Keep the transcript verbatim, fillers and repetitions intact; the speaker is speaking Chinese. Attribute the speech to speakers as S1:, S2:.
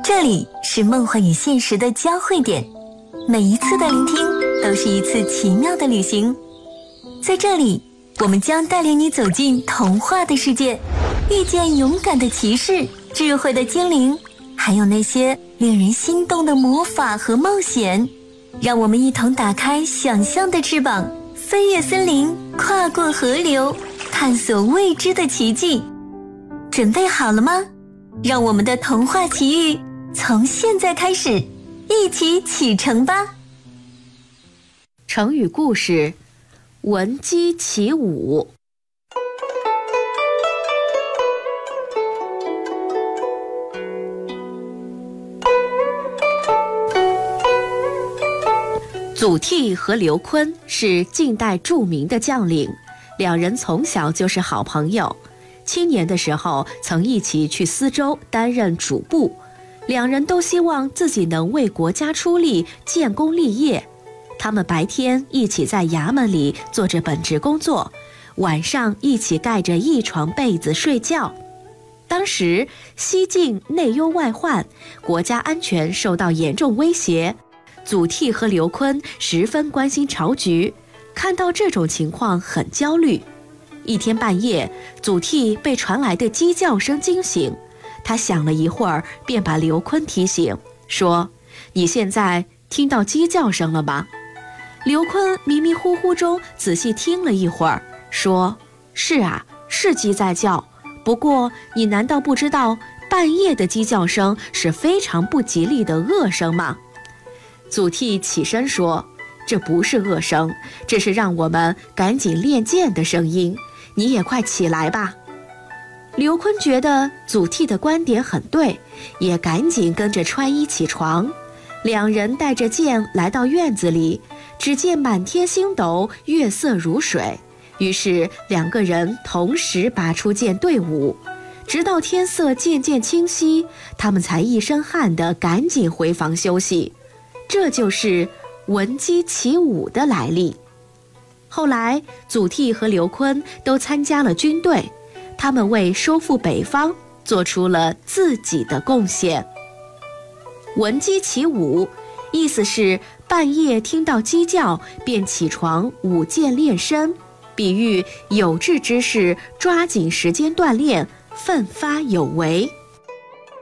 S1: 这里是梦幻与现实的交汇点，每一次的聆听都是一次奇妙的旅行。在这里，我们将带领你走进童话的世界，遇见勇敢的骑士、智慧的精灵，还有那些令人心动的魔法和冒险。让我们一同打开想象的翅膀，飞越森林，跨过河流，探索未知的奇迹。准备好了吗？让我们的童话奇遇从现在开始，一起启程吧。
S2: 成语故事：闻鸡起舞。祖逖和刘琨是晋代著名的将领，两人从小就是好朋友。青年的时候曾一起去司州担任主簿，两人都希望自己能为国家出力，建功立业。他们白天一起在衙门里做着本职工作，晚上一起盖着一床被子睡觉。当时西晋内忧外患，国家安全受到严重威胁，祖逖和刘琨十分关心朝局，看到这种情况很焦虑。一天半夜，祖逖被传来的鸡叫声惊醒，他想了一会儿，便把刘琨提醒，说：“你现在听到鸡叫声了吗？”刘琨迷迷糊糊中仔细听了一会儿，说：“是啊，是鸡在叫。不过你难道不知道半夜的鸡叫声是非常不吉利的恶声吗？”祖逖起身说：“这不是恶声，这是让我们赶紧练剑的声音。你也快起来吧。”刘琨觉得祖逖的观点很对，也赶紧跟着穿衣起床。两人带着剑来到院子里，只见满天星斗，月色如水。于是两个人同时拔出剑对舞，直到天色渐渐清晰，他们才一身汗地赶紧回房休息。这就是闻鸡起舞的来历。后来祖逖和刘琨都参加了军队，他们为收复北方做出了自己的贡献。闻鸡起舞，意思是半夜听到鸡叫便起床舞剑练身，比喻有志之士抓紧时间锻炼，奋发有为。